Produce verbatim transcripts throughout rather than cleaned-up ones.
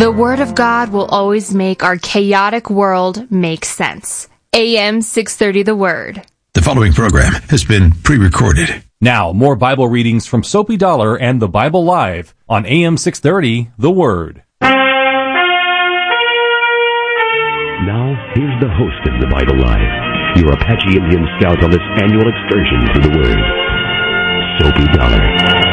The Word of God will always make our chaotic world make sense. A M six thirty The Word. The following program has been pre-recorded. Now, more Bible readings from Soapy Dollar and the Bible Live on A M six thirty The Word. Now, here's the host of the Bible Live, your Apache Indian scout on this annual excursion to the Word, Soapy Dollar.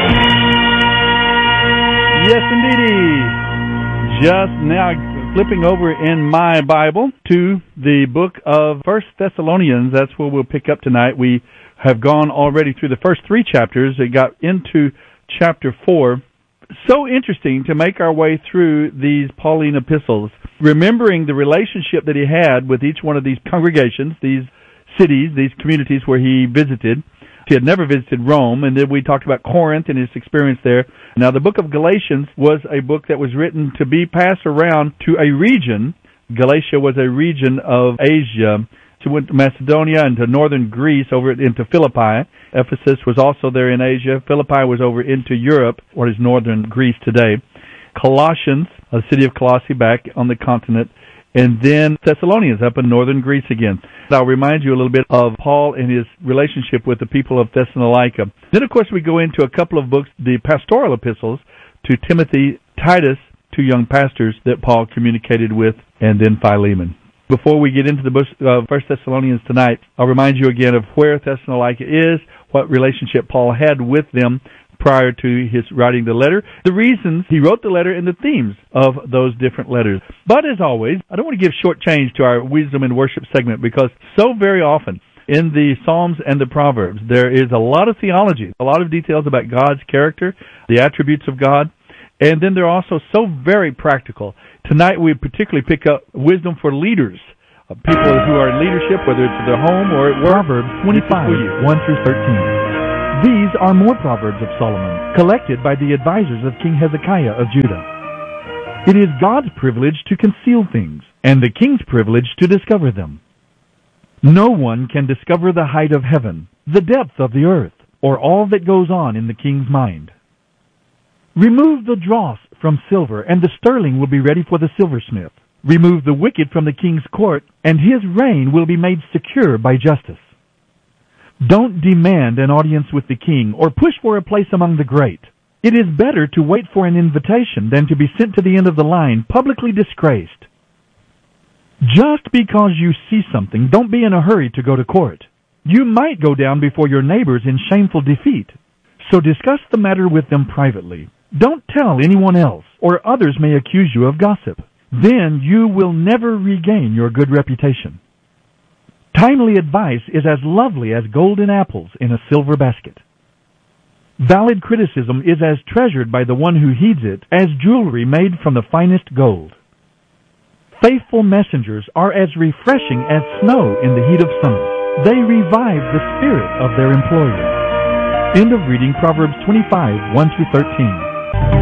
Yes, indeedy. Just now flipping over in my Bible to the book of First Thessalonians. That's where we'll pick up tonight. We have gone already through the first three chapters. It got into chapter four. So interesting to make our way through these Pauline epistles, remembering the relationship that he had with each one of these congregations, these cities, these communities where he visited. He had never visited Rome, and then we talked about Corinth and his experience there. Now, the book of Galatians was a book that was written to be passed around to a region. Galatia was a region of Asia. She went to Macedonia and to northern Greece over into Philippi. Ephesus was also there in Asia. Philippi was over into Europe, what is northern Greece today. Colossians, the city of Colossae back on the continent. And then Thessalonians up in northern Greece again. I'll remind you a little bit of Paul and his relationship with the people of Thessalonica. Then, of course, we go into a couple of books, the pastoral epistles to Timothy, Titus, two young pastors that Paul communicated with, and then Philemon. Before we get into the book of First Thessalonians tonight, I'll remind you again of where Thessalonica is, what relationship Paul had with them prior to his writing the letter, the reasons he wrote the letter, and the themes of those different letters. But as always, I don't want to give short change to our Wisdom and Worship segment, because so very often in the Psalms and the Proverbs, there is a lot of theology, a lot of details about God's character, the attributes of God, and then they're also so very practical. Tonight we particularly pick up wisdom for leaders, uh, people who are in leadership, whether it's at their home or at work. Proverbs twenty-five, one through thirteen. These are more Proverbs of Solomon, collected by the advisors of King Hezekiah of Judah. It is God's privilege to conceal things, and the king's privilege to discover them. No one can discover the height of heaven, the depth of the earth, or all that goes on in the king's mind. Remove the dross from silver, and the sterling will be ready for the silversmith. Remove the wicked from the king's court, and his reign will be made secure by justice. Don't demand an audience with the king or push for a place among the great. It is better to wait for an invitation than to be sent to the end of the line, publicly disgraced. Just because you see something, don't be in a hurry to go to court. You might go down before your neighbors in shameful defeat. So discuss the matter with them privately. Don't tell anyone else, or others may accuse you of gossip. Then you will never regain your good reputation. Timely advice is as lovely as golden apples in a silver basket. Valid criticism is as treasured by the one who heeds it as jewelry made from the finest gold. Faithful messengers are as refreshing as snow in the heat of summer. They revive the spirit of their employer. End of reading Proverbs twenty-five, one through thirteen.